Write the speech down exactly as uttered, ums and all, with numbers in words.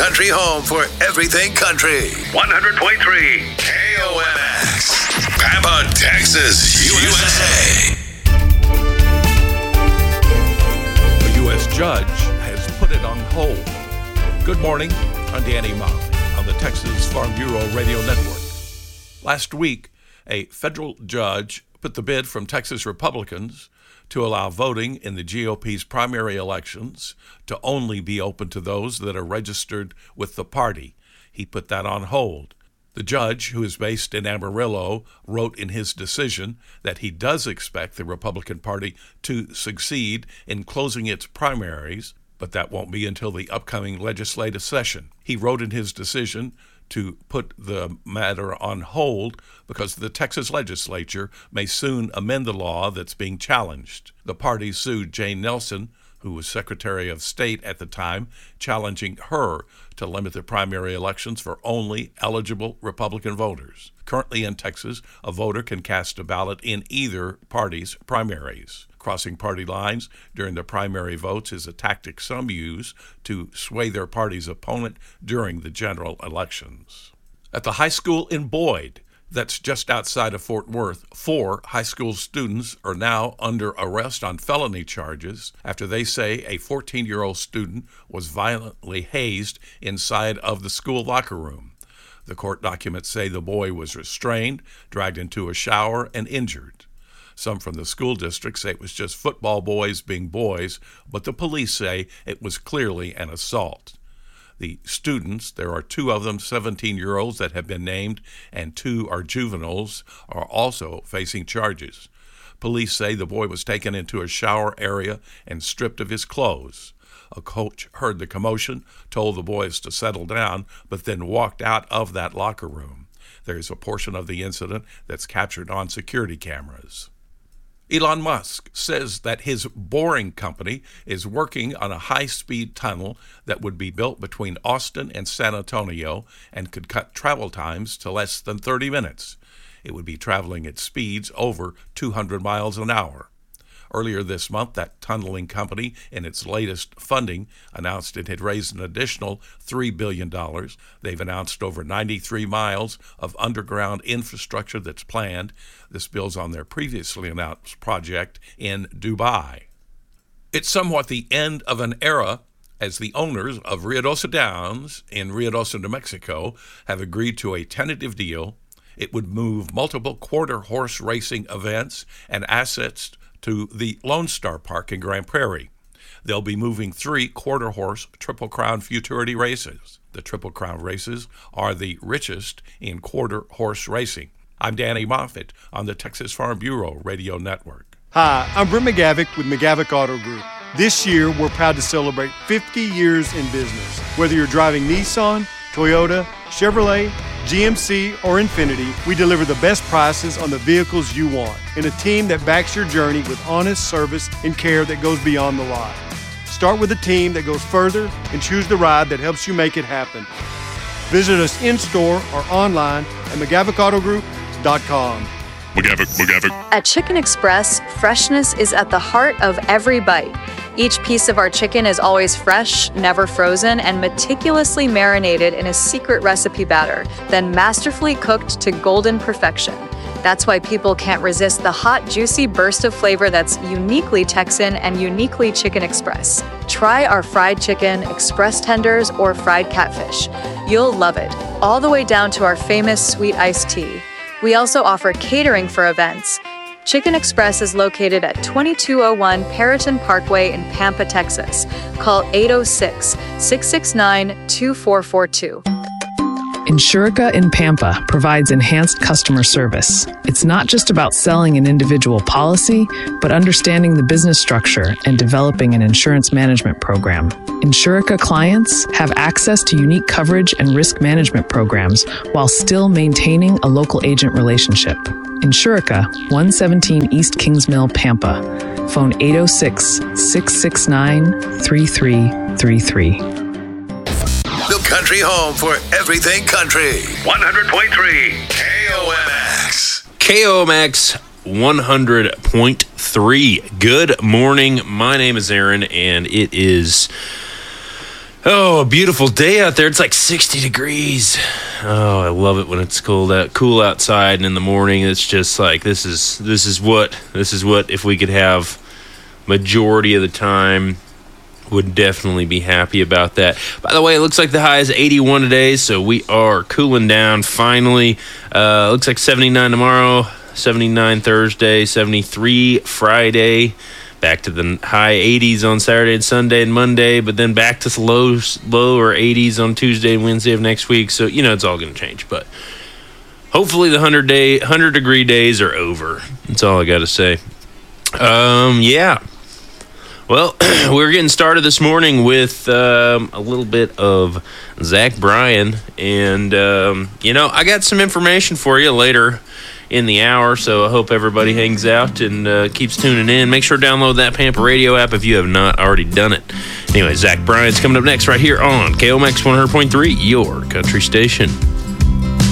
country home for everything country. one hundred point three K O M X. Pampa, Texas, U S A. A U S judge has put it on hold. Good morning. I'm Danny Moffett on the Texas Farm Bureau Radio Network. Last week, a federal judge put the bid from Texas Republicans to allow voting in the G O P's primary elections to only be open to those that are registered with the party. He put that on hold. The judge, who is based in Amarillo, wrote in his decision that he does expect the Republican Party to succeed in closing its primaries, but that won't be until the upcoming legislative session. He wrote in his decision to put the matter on hold because the Texas legislature may soon amend the law that's being challenged. The party sued Jane Nelson, who was Secretary of State at the time, challenging her to limit the primary elections for only eligible Republican voters. Currently in Texas, a voter can cast a ballot in either party's primaries. Crossing party lines during the primary votes is a tactic some use to sway their party's opponent during the general elections. At the high school in Boyd, that's just outside of Fort Worth, four high school students are now under arrest on felony charges after they say a fourteen-year-old student was violently hazed inside of the school locker room. The court documents say the boy was restrained, dragged into a shower, and injured. Some from the school district say it was just football boys being boys, but the police say it was clearly an assault. The students, there are two of them, seventeen-year-olds that have been named, and two are juveniles, are also facing charges. Police say the boy was taken into a shower area and stripped of his clothes. A coach heard the commotion, told the boys to settle down, but then walked out of that locker room. There is a portion of the incident that's captured on security cameras. Elon Musk says that his Boring Company is working on a high-speed tunnel that would be built between Austin and San Antonio and could cut travel times to less than thirty minutes. It would be traveling at speeds over two hundred miles an hour. Earlier this month, that tunneling company, in its latest funding, announced it had raised an additional three billion dollars. They've announced over ninety-three miles of underground infrastructure that's planned. This builds on their previously announced project in Dubai. It's somewhat the end of an era as the owners of Ruidoso Downs in Ruidoso, New Mexico, have agreed to a tentative deal. It would move multiple quarter horse racing events and assets to the Lone Star Park in Grand Prairie. They'll be moving three quarter horse Triple Crown Futurity races. The Triple Crown races are the richest in quarter horse racing. I'm Danny Moffett on the Texas Farm Bureau Radio Network. Hi, I'm Brent McGavick with McGavick Auto Group. This year, we're proud to celebrate fifty years in business. Whether you're driving Nissan, Toyota, Chevrolet, G M C, or Infiniti, we deliver the best prices on the vehicles you want and a team that backs your journey with honest service and care that goes beyond the lot. Start with a team that goes further and choose the ride that helps you make it happen. Visit us in-store or online at McGavick Auto Group dot com. McGavick, McGavick. At Chicken Express, freshness is at the heart of every bite. Each piece of our chicken is always fresh, never frozen, and meticulously marinated in a secret recipe batter, then masterfully cooked to golden perfection. That's why people can't resist the hot, juicy burst of flavor that's uniquely Texan and uniquely Chicken Express. Try our fried chicken, express tenders, or fried catfish. You'll love it, all the way down to our famous sweet iced tea. We also offer catering for events. Chicken Express is located at twenty-two oh one Perriton Parkway in Pampa, Texas. Call eight oh six, six six nine, two four four two. Insurica in Pampa provides enhanced customer service. It's not just about selling an individual policy, but understanding the business structure and developing an insurance management program. Insurica clients have access to unique coverage and risk management programs while still maintaining a local agent relationship. Insurica, one seventeen East Kings Mill, Pampa. Phone eight oh six, six six nine, three three three three. The country home for everything country. one hundred point three K O M X. K O M X one hundred point three. Good morning. My name is Aaron, and it is Oh, a beautiful day out there. It's like sixty degrees. Oh, I love it when it's cold out, cool outside, and in the morning it's just like this is this is what this is what if we could have majority of the time, would definitely be happy about that. By the way, it looks like the high is eighty-one today, so we are cooling down finally. Uh, looks like seventy-nine tomorrow, seventy-nine Thursday, seventy-three Friday. Back to the high eighties on Saturday and Sunday and Monday, but then back to the low, lower eighties on Tuesday and Wednesday of next week. So, you know, it's all going to change. But hopefully the one hundred day, one hundred degree days are over. That's all I got to say. Um, yeah. Well, we're getting started this morning with um, a little bit of Zach Bryan. And, um, you know, I got some information for you later in the hour, so I hope everybody hangs out and uh, keeps tuning in. Make sure to download that Pampa Radio app if you have not already done it. Anyway, Zach Bryan's coming up next right here on K O M X one hundred point three, your country station.